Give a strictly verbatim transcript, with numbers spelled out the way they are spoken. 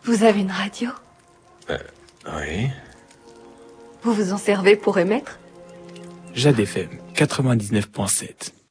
Vous avez une radio? Euh, oui. Vous vous en servez pour émettre? Jade F M quatre-vingt-dix-neuf point sept.